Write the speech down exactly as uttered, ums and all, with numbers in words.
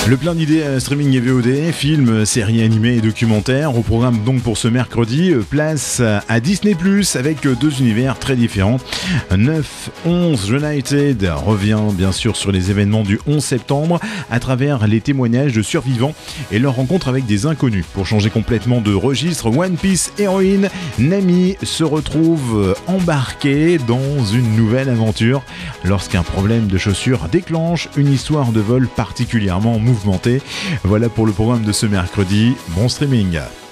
Le plein d'idées euh, streaming et V O D, films, séries animées et documentaires. Au programme donc pour ce mercredi, euh, place à Disney plus, avec euh, deux univers très différents. neuf onze United revient bien sûr sur les événements du onze septembre à travers les témoignages de survivants et leur rencontre avec des inconnus. Pour changer complètement de registre, One Piece héroïne Nami se retrouve embarquée dans une nouvelle aventure lorsqu'un problème de chaussures déclenche une histoire de vol particulièrement mouvementée. Voilà pour le programme de ce mercredi. Bon streaming.